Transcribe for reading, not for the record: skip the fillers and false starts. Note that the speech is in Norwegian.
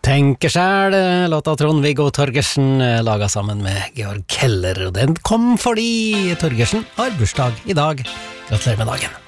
Tenker sjæl, låta Trond-Viggo Torgersen laget sammen med Georg Keller, og den kom fordi Torgersen har bursdag i dag. Gratulerer med dagen.